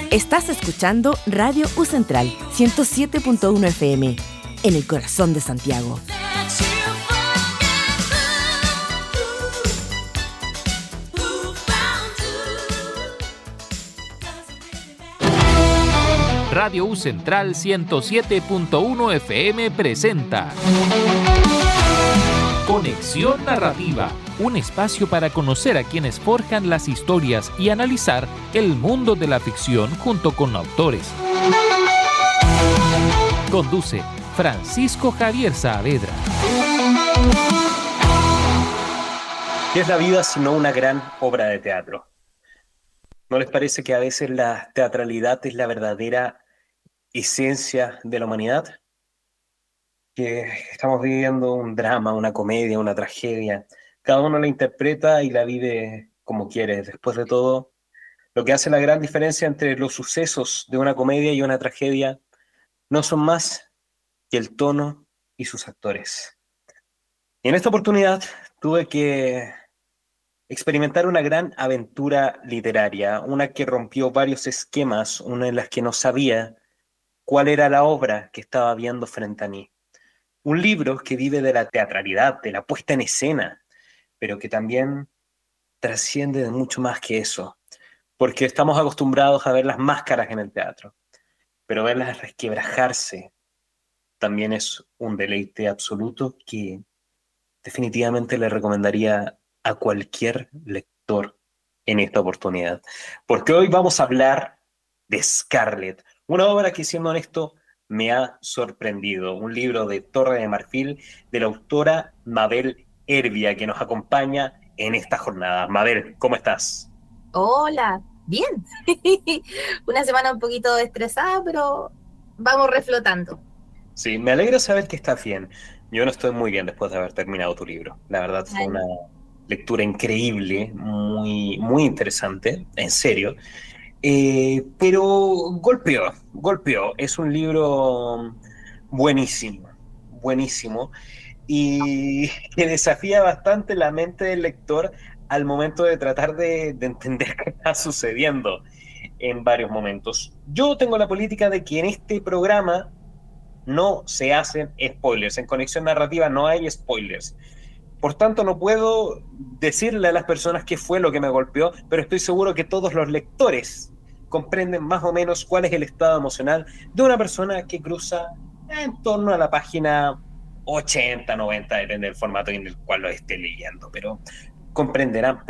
Estás escuchando Radio U Central 107.1 FM, en el corazón de Santiago. Radio U Central 107.1 FM presenta Conexión Narrativa, un espacio para conocer a quienes forjan las historias y analizar el mundo de la ficción junto con autores. Conduce Francisco Javier Saavedra. ¿Qué es la vida sino una gran obra de teatro? ¿No les parece que a veces la teatralidad es la verdadera esencia de la humanidad? Que estamos viviendo un drama, una comedia, una tragedia. Cada uno la interpreta y la vive como quiere. Después de todo, lo que hace la gran diferencia entre los sucesos de una comedia y una tragedia no son más que el tono y sus actores. Y en esta oportunidad tuve que experimentar una gran aventura literaria, una que rompió varios esquemas, una en las que no sabía cuál era la obra que estaba viendo frente a mí. Un libro que vive de la teatralidad, de la puesta en escena, pero que también trasciende de mucho más que eso, porque estamos acostumbrados a ver las máscaras en el teatro, pero verlas resquebrajarse también es un deleite absoluto que definitivamente le recomendaría a cualquier lector en esta oportunidad, porque hoy vamos a hablar de Scarlett, una obra que, siendo honesto, me ha sorprendido, un libro de Torre de Marfil de la autora Mabel Hervia, que nos acompaña en esta jornada. Mabel, ¿cómo estás? Hola, bien. Una semana un poquito estresada, pero vamos reflotando. Sí, me alegra saber que estás bien. Yo no estoy muy bien después de haber terminado tu libro. La verdad fue Ay, una lectura increíble, muy, muy interesante, en serio. Pero golpeó. Es un libro buenísimo, buenísimo, y que desafía bastante la mente del lector al momento de tratar de entender qué está sucediendo en varios momentos. Yo tengo la política de que en este programa no se hacen spoilers. En Conexión Narrativa no hay spoilers. Por tanto, no puedo decirle a las personas qué fue lo que me golpeó, pero estoy seguro que todos los lectores comprenden más o menos cuál es el estado emocional de una persona que cruza en torno a la página 80, 90, depende del formato en el cual lo esté leyendo, pero comprenderán